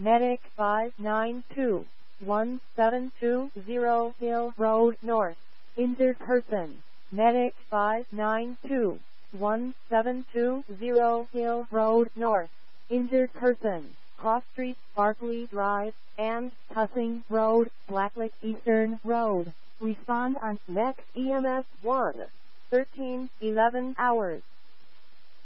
Medic 592-1720 Hill Road North. Injured person. Medic 592-1720 Hill Road North. Injured person. Cross Street, Barclay Drive, and Cussing Road, Blacklick Eastern Road. Respond on MEC EMS 1. 13-11 hours.